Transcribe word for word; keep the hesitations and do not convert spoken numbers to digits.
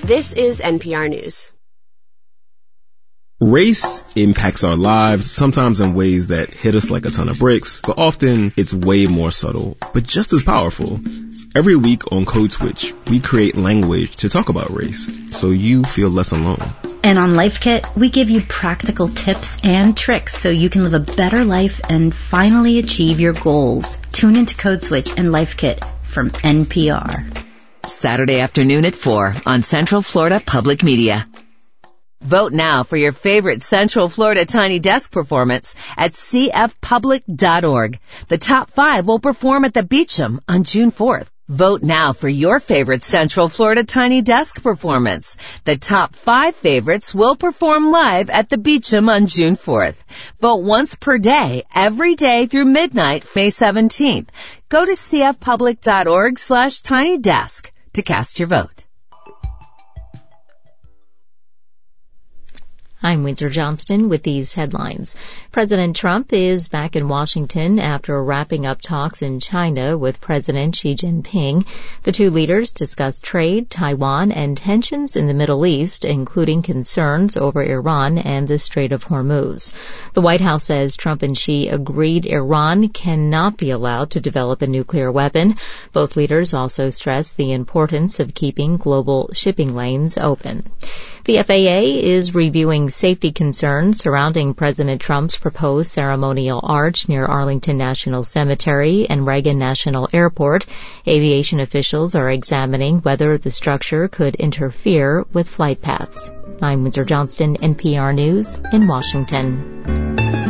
This is N P R News. Race impacts our lives, sometimes in ways that hit us like a ton of bricks, but often it's way more subtle, but just as powerful. Every week on Code Switch, we create language to talk about race, so you feel less alone. And on Life Kit, we give you practical tips and tricks so you can live a better life and finally achieve your goals. Tune into Code Switch and Life Kit from N P R. Saturday afternoon at four on Central Florida Public Media. Vote now for your favorite Central Florida Tiny Desk performance at c f public dot org. The top five will perform at the Beecham on June fourth. Vote now for your favorite Central Florida Tiny Desk performance. The top five favorites will perform live at the Beecham on June fourth. Vote once per day, every day through midnight, May seventeenth. Go to c f public dot org slash tiny desk to cast your vote. I'm Windsor Johnston with these headlines. President Trump is back in Washington after wrapping up talks in China with President Xi Jinping. The two leaders discussed trade, Taiwan, and tensions in the Middle East, including concerns over Iran and the Strait of Hormuz. The White House says Trump and Xi agreed Iran cannot be allowed to develop a nuclear weapon. Both leaders also stressed the importance of keeping global shipping lanes open. The F A A is reviewing safety concerns surrounding President Trump's proposed ceremonial arch near Arlington National Cemetery and Reagan National Airport. Aviation officials are examining whether the structure could interfere with flight paths. I'm Windsor Johnston, N P R News in Washington.